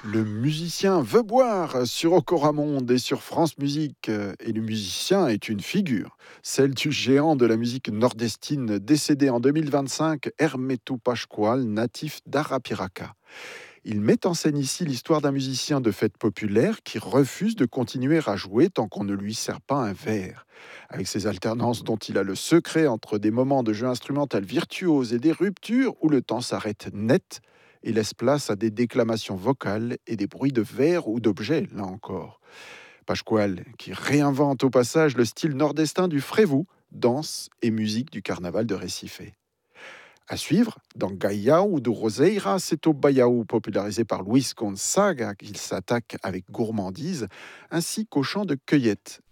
Le musicien veut boire sur Ocoramonde et sur France Musique. Et le musicien est une figure, celle du géant de la musique nordestine décédé en 2025, Hermeto Pascual, natif d'Arapiraca. Il met en scène ici l'histoire d'un musicien de fête populaire qui refuse de continuer à jouer tant qu'on ne lui sert pas un verre. Avec ses alternances dont il a le secret entre des moments de jeu instrumental virtuose et des ruptures où le temps s'arrête net et laisse place à des déclamations vocales et des bruits de verre ou d'objets, là encore. Pasquale, qui réinvente au passage le style nordestin du frévou, danse et musique du carnaval de Recife. À suivre, dans Gaiao do Roseira, c'est au Baiao, popularisé par Luis Gonzaga, qu'il s'attaque avec gourmandise, ainsi qu'au chant de cueillette,